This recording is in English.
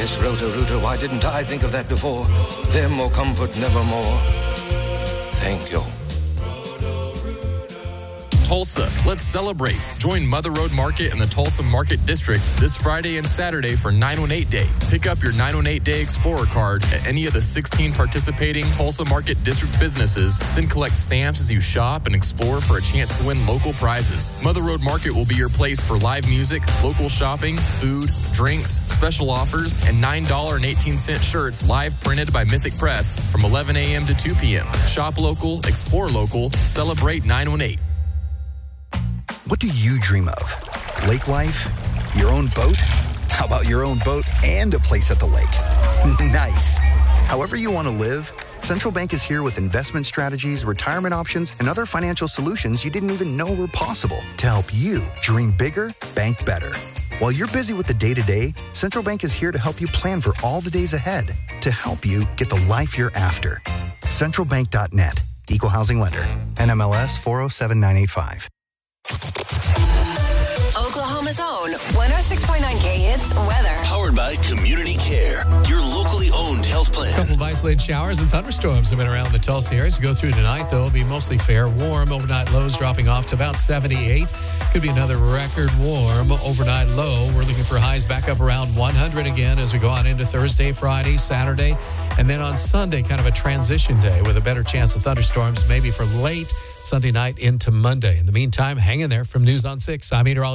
Yes, Roto-Rooter, why didn't I think of that before? Them or comfort nevermore. Thank you. Tulsa, let's celebrate. Join Mother Road Market in the Tulsa Market District this Friday and Saturday for 918 Day. Pick up your 918 Day Explorer card at any of the 16 participating Tulsa Market District businesses, then collect stamps as you shop and explore for a chance to win local prizes. Mother Road Market will be your place for live music, local shopping, food, drinks, special offers, and $9.18 shirts live printed by Mythic Press from 11 a.m. to 2 p.m. Shop local, explore local, celebrate 918. What do you dream of? Lake life? Your own boat? How about your own boat and a place at the lake? Nice. However you want to live, Central Bank is here with investment strategies, retirement options, and other financial solutions you didn't even know were possible to help you dream bigger, bank better. While you're busy with the day-to-day, Central Bank is here to help you plan for all the days ahead to help you get the life you're after. CentralBank.net. Equal Housing Lender. NMLS 407985. Oklahoma's own 106.9K Hits weather. Powered by Community Care, your locally owned health plan. A couple of isolated showers and thunderstorms have been around the Tulsa area. As we go through tonight, though, it'll be mostly fair. Warm overnight lows dropping off to about 78. Could be another record warm overnight low. We're looking for highs back up around 100 again as we go on into Thursday, Friday, Saturday. And then on Sunday, kind of a transition day with a better chance of thunderstorms, maybe for late Sunday night into Monday. In the meantime, hang in there. From News on 6, I'm meteorologist